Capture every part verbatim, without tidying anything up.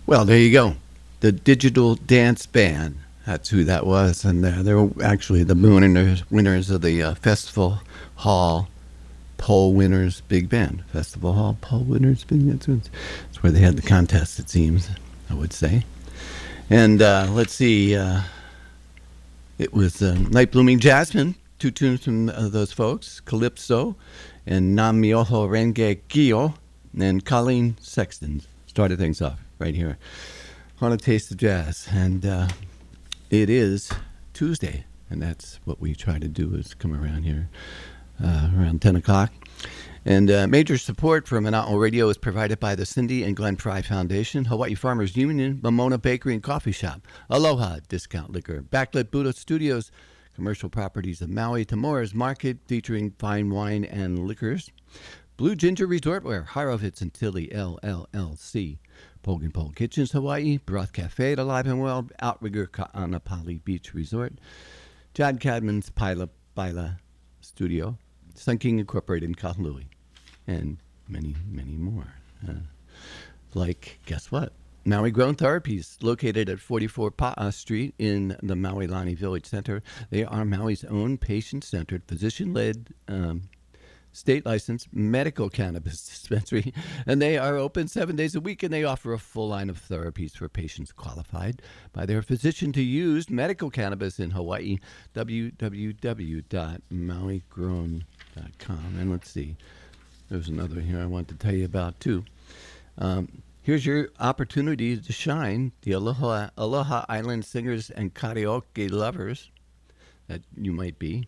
Well, there you go. The Digital Dance Band. That's who that was. And uh, they were actually the winners, winners of the uh, Festival Hall Poll Winners Big Band. Festival Hall Poll Winners Big Band. That's where they had the contest, it seems, I would say. And uh, let's see. Uh, it was uh, Night Blooming Jasmine. Two tunes from uh, those folks. Calypso and Nam Myoho Renge Kyo. And Colleen Sexton started things off right here on A Taste of Jazz. And uh, it is Tuesday, and that's what we try to do, is come around here uh, around ten o'clock. And uh, major support for Mana'o Radio is provided by the Cindy and Glenn Fry Foundation, Hawaii Farmers Union, Mamona Bakery and Coffee Shop, Aloha Discount Liquor, Backlit Buddha Studios, Commercial Properties of Maui, Tamora's Market featuring fine wine and liquors, Blue Ginger Resortwear, Harovitz and Tilly L L L C, Pogan Pole Kitchens Hawaii, Broth Cafe at Alive and Well, Outrigger Ka'anapali Beach Resort, Chad Cadman's Pila Baila Studio, Sun King Incorporated in Kahului, and many, many more. Uh, like, guess what? Maui Grown Therapies, located at forty-four Pa'a Street in the Maui Lani Village Center. They are Maui's own patient-centered, physician-led, um, state-licensed medical cannabis dispensary, and they are open seven days a week, and they offer a full line of therapies for patients qualified by their physician to use medical cannabis in Hawaii. w w w dot maui grown dot com. And let's see, there's another here I want to tell you about too. Um, here's your opportunity to shine. The Aloha, Aloha Island singers and karaoke lovers that you might be.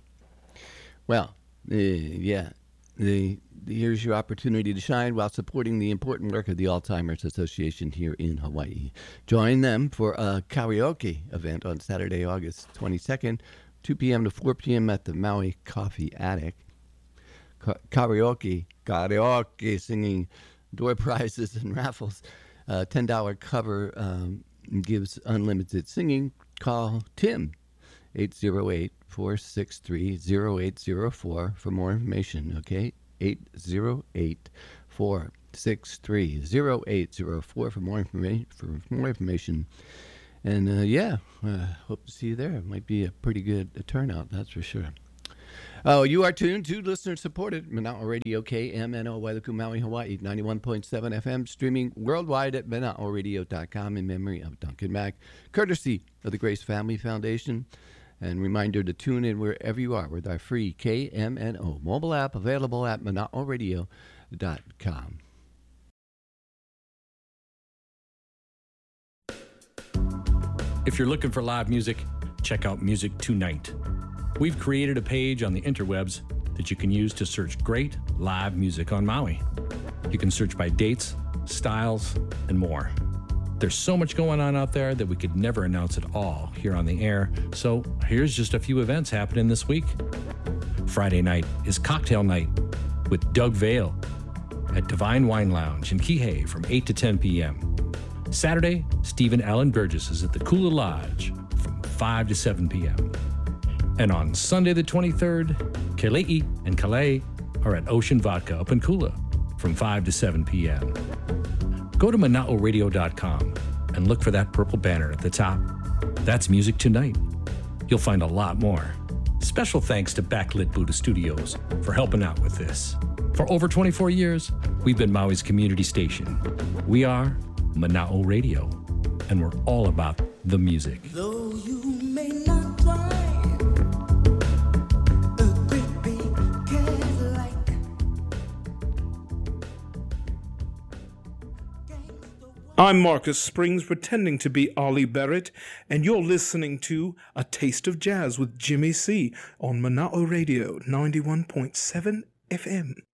Well, uh, yeah. The, the, here's your opportunity to shine while supporting the important work of the Alzheimer's Association here in Hawaii. Join them for a karaoke event on Saturday, August twenty-second, two p.m. to four p.m. at the Maui Coffee Attic. Ka- karaoke, karaoke singing, door prizes and raffles. Uh, ten dollars cover um, gives unlimited singing. Call Tim, eight zero eight, four six three, zero eight zero four for more information, okay? eight zero eight, four six three, zero eight zero four for more information. For more information. And uh, yeah, uh, hope to see you there. It might be a pretty good uh, turnout, that's for sure. Oh, you are tuned to listener-supported Mana'o Radio, K M N O, Wailuku, Maui, Hawaii, ninety-one point seven F M, streaming worldwide at mana'o radio dot com in memory of Duncan Mack, courtesy of the Grace Family Foundation. And reminder to tune in wherever you are with our free K M N O mobile app, available at mana'o radio dot com. If you're looking for live music, check out Music Tonight. We've created a page on the interwebs that you can use to search great live music on Maui. You can search by dates, styles, and more. There's so much going on out there that we could never announce it all here on the air, so here's just a few events happening this week. Friday night is Cocktail Night with Doug Vale at Divine Wine Lounge in Kihei from eight to ten p.m. Saturday, Stephen Allen Burgess is at the Kula Lodge from five to seven p.m. And on Sunday the twenty-third, Kelei and Kalei are at Ocean Vodka up in Kula from five to seven p.m. Go to mana'o radio dot com and look for that purple banner at the top. That's Music Tonight. You'll find a lot more. Special thanks to Backlit Buddha Studios for helping out with this. For over twenty-four years, we've been Maui's community station. We are Mana'o Radio, and we're all about the music. Though you may not drive a great big Cadillac, I'm Marcus Springs, pretending to be Ollie Barrett, and you're listening to A Taste of Jazz with Jimmy C on Mana'o Radio ninety-one point seven F M.